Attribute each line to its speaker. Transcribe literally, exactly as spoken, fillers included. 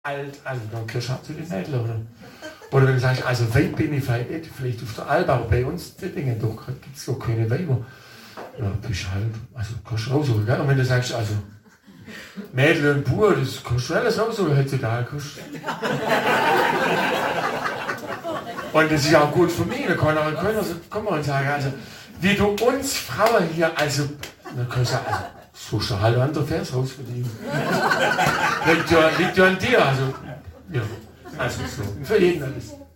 Speaker 1: alt, also dann gehörst du zu den Mädchen, oder? Oder wenn du sagst, also weit bin ich vielleicht nicht, vielleicht auf der Alp, aber bei uns, die Dinge, doch gibt es doch keine Weiber. Ja, bist halt, also kannst du raussuchen, gell? Und wenn du sagst, also Mädel und Bur, das kannst du alles raussuchen heutzutage. Und das ist ja auch gut für mich, da kann auch keiner kommen und sagen, also wie du uns Frauen hier, also, dann kannst du sagen, also, suchst du halt andere Vers raus für die. liegt, ja, liegt ja an dir, also, ja, also so, für jeden alles.